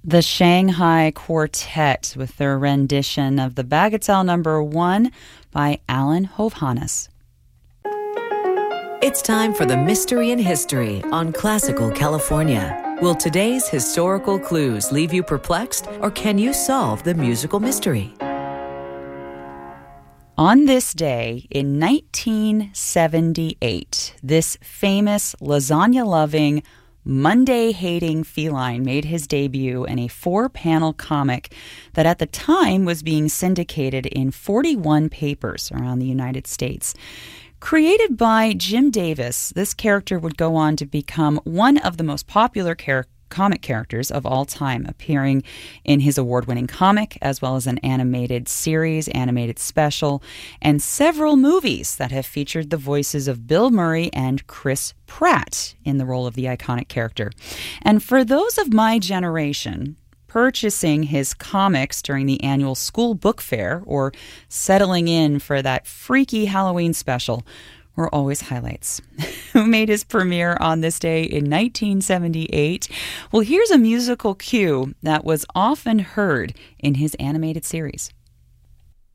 The Shanghai Quartet with their rendition of the Bagatelle Number 1 by Alan Hovhannes. It's time for the Mystery in History on Classical California. Will today's historical clues leave you perplexed, or can you solve the musical mystery? On this day in 1978, this famous lasagna-loving, Monday-hating feline made his debut in a 4-panel comic that at the time was being syndicated in 41 papers around the United States. Created by Jim Davis, this character would go on to become one of the most popular comic characters of all time, appearing in his award-winning comic, as well as an animated series, animated special, and several movies that have featured the voices of Bill Murray and Chris Pratt in the role of the iconic character. And for those of my generation, purchasing his comics during the annual school book fair or settling in for that freaky Halloween special were always highlights. Who made his premiere on this day in 1978? Well, here's a musical cue that was often heard in his animated series.